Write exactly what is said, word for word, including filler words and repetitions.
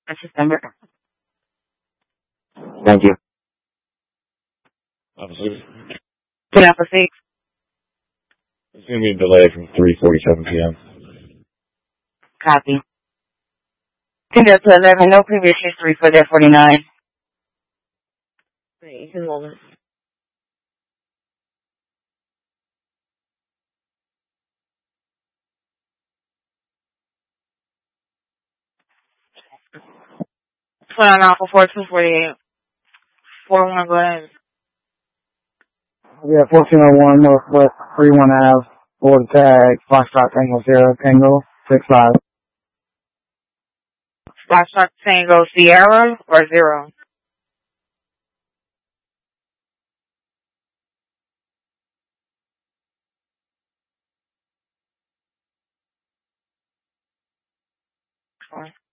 That's his number. Thank you. Officer, Can I proceed? there's going to be a delay from three forty-seven p.m. Copy. Conduct to eleven, no previous history for their forty-nine. Wait, a moment. Put on Alpha four two forty-eight. four one, go ahead. Yeah, fourteen oh one Northwest three one Ave, Florida tag, Foxtrot Tango Zero, Tango six five. Foxtrot Tango Sierra or zero? Four.